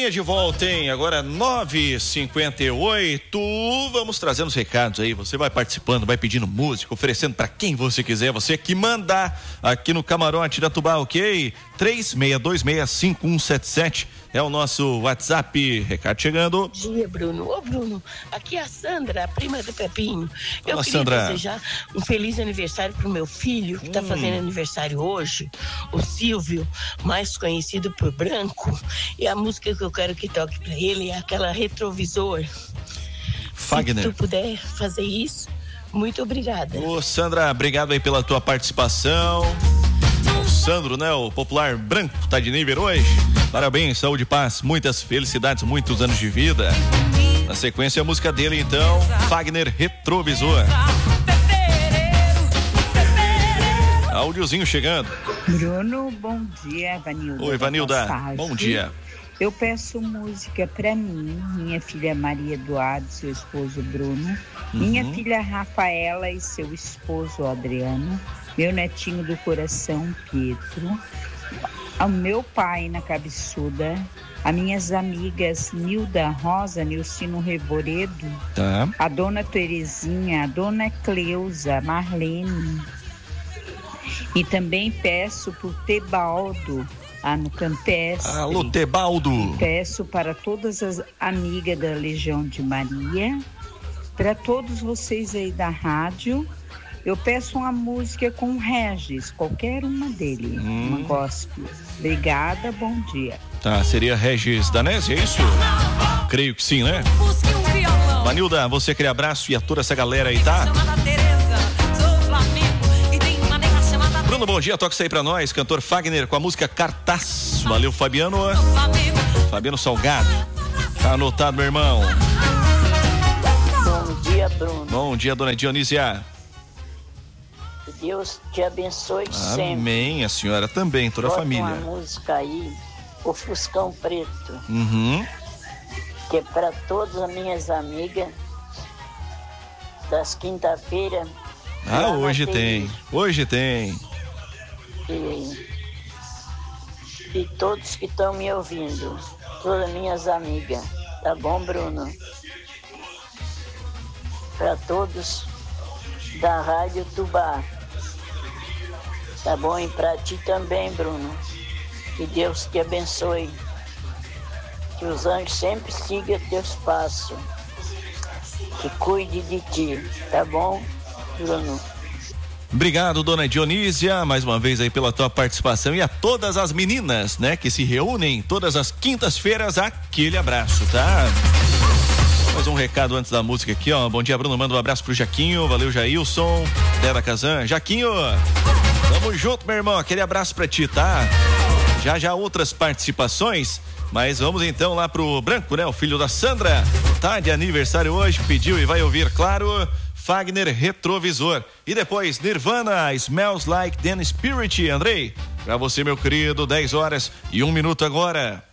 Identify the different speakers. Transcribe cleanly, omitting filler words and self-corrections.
Speaker 1: Bolinha de volta, hein? Agora 9h58. Vamos trazendo os recados aí. Você vai participando, vai pedindo música, oferecendo pra quem você quiser. Você que mandar aqui no Camarote da Tubá, ok? 36265177 é o nosso WhatsApp. Recado chegando.
Speaker 2: Bom dia, Bruno. Ô, Bruno, aqui é a Sandra, a prima do Pepinho. Eu queria
Speaker 1: Sandra.
Speaker 2: desejar um feliz aniversário pro meu filho, que tá fazendo aniversário hoje, o Silvio, mais conhecido por Branco. E a música que eu quero que toque pra ele é aquela Retrovisor.
Speaker 1: Fagner.
Speaker 2: Se tu puder fazer isso, muito obrigada.
Speaker 1: Ô, Sandra, obrigado aí pela tua participação. O Sandro, né? O popular Branco, tá de nível hoje. Parabéns, saúde e paz, muitas felicidades, muitos anos de vida. Na sequência, a música dele, então, Fagner, Retrovisor. Áudiozinho chegando.
Speaker 3: Bruno, bom dia, Vanilda.
Speaker 1: Oi, Vanilda, bom dia.
Speaker 3: Eu peço música pra mim, minha filha Maria Eduardo, seu esposo Bruno, minha filha Rafaela e seu esposo Adriano, meu netinho do coração Pietro, ao meu pai na Cabeçuda, as minhas amigas Nilda Rosa, Nilcino Reboredo,
Speaker 1: Tá.
Speaker 3: a dona Terezinha, a dona Cleusa, Marlene. E também peço por Tebaldo, no Campestre.
Speaker 1: Alô, Tebaldo.
Speaker 3: Peço para todas as amigas da Legião de Maria, para todos vocês aí da rádio. Eu peço uma música com o Regis, qualquer uma dele, uma gospel. Obrigada, bom dia.
Speaker 1: Tá, seria Regis Danese, é isso? Creio que sim, né? Vanilda, você aquele abraço e a toda essa galera aí, tá? Bruno, bom dia, toca isso aí pra nós, cantor Fagner com a música Cartaz. Valeu, Fabiano. Fabiano Salgado. Tá anotado, meu irmão.
Speaker 4: Bom dia, Bruno.
Speaker 1: Bom dia, dona Dionísia.
Speaker 4: Que Deus te abençoe sempre.
Speaker 1: Amém, a senhora também, toda a
Speaker 4: Bota
Speaker 1: família.
Speaker 4: uma música aí, o Fuscão Preto, que é para todas as minhas amigas das quinta-feiras.
Speaker 1: Ah, hoje tem. Hoje tem.
Speaker 4: E todos que estão me ouvindo, todas minhas amigas, tá bom, Bruno? Para todos da Rádio Tubá, tá bom? E para ti também, Bruno. Que Deus te abençoe. Que os anjos sempre sigam teus passos. Que cuide de ti, tá bom, Bruno?
Speaker 1: Obrigado, dona Dionísia, mais uma vez aí pela tua participação e a todas as meninas, né, que se reúnem todas as quintas-feiras, aquele abraço, tá? Mais um recado antes da música aqui, ó. Bom dia, Bruno, manda um abraço pro Jaquinho, valeu, Jailson, Dera Kazan. Jaquinho, tamo junto, meu irmão, aquele abraço pra ti, tá? Já outras participações, mas vamos então lá pro Branco, né, o filho da Sandra, tá de aniversário hoje, pediu e vai ouvir, claro, Fagner, Retrovisor. E depois, Nirvana, Smells Like Teen Spirit. Andrei, pra você, meu querido, 10 horas e 1 minuto agora.